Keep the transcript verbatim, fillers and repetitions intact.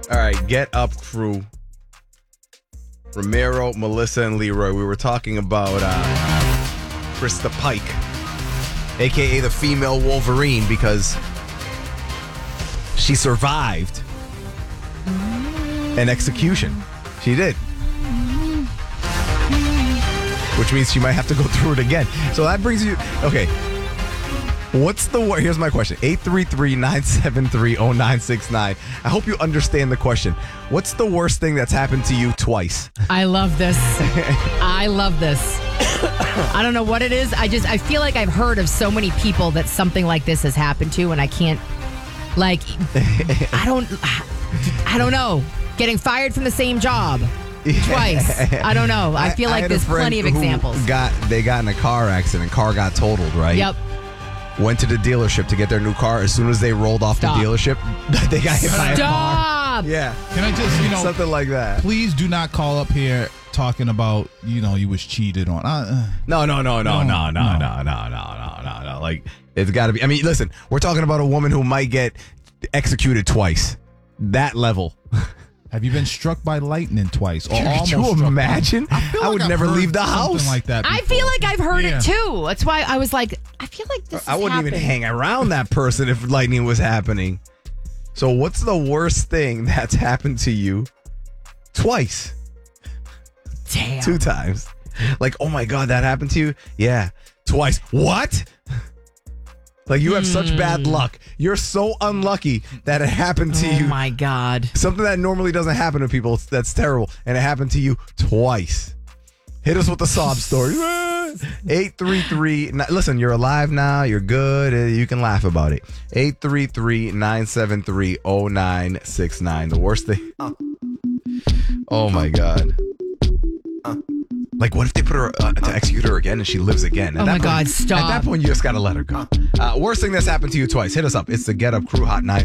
All right, Get Up crew. Ramiro, Melissa, and Leroy. We were talking about uh, Krista Pike, a k a the female Wolverine, because she survived an execution. She did. Which means she might have to go through it again. So that brings you... Okay. What's the... Here's my question. eight three three, nine seven three, zero nine six nine. I hope you understand the question. What's the worst thing that's happened to you twice? I love this. I love this. I don't know what it is. I just... I feel like I've heard of so many people that something like this has happened to, and I can't... Like... I don't... I don't know. Getting fired from the same job. Twice. I don't know. I feel like I there's plenty of examples. Got They got in a car accident. Car got totaled, right? Yep. Went to the dealership to get their new car. As soon as they rolled off Stop. the dealership, they got hit by a car. Stop! Yeah. Can I just, you know, something like that. Please do not call up here talking about, you know, you was cheated on. Uh, no, no, no, no, no, no, no, no, no, no, no, no, no. Like, it's got to be. I mean, listen, we're talking about a woman who might get executed twice. That level. Have you been struck by lightning twice? Or Could almost you struck by- imagine? I, feel I like would I've never heard leave the something house. like that. I before. feel like I've heard Yeah. it too. That's why I was like, I feel like this is I wouldn't happening. even hang around that person if lightning was happening. So what's the worst thing that's happened to you twice? Damn. Two times. Like, oh my God, that happened to you? Yeah. Twice. What? Like, you have such bad luck. You're so unlucky that it happened to Oh you. my God. Something that normally doesn't happen to people. That's terrible. And it happened to you twice. Hit us with the sob story. eight three three. Listen, you're alive now. You're good. uh, You can laugh about it. eight three three, nine seven three, zero nine six nine. The worst thing. Oh my God. Like, what if they put her uh, to execute her again and she lives again? At Oh that my point- God, stop. At that point, you just got to let her go. Uh, worst thing that's happened to you twice. Hit us up. It's the Get Up Crew Hot nine.